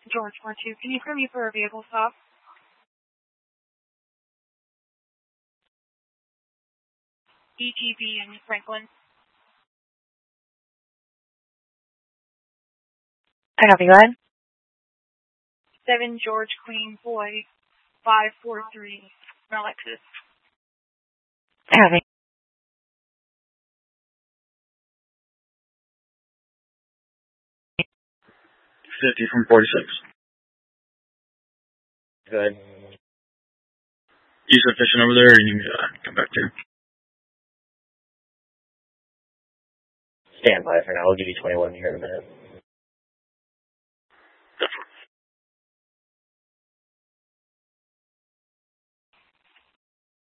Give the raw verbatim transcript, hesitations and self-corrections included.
George one two, can you clear me for a vehicle stop? E T B in Franklin. I copy, go ahead. seven George Queen Boy, five four three, Alexis. I copy. fifty from forty-six. Good. You sufficient over there, or you need me to come back to you? Stand by for now. I'll give you twenty-one here in a minute.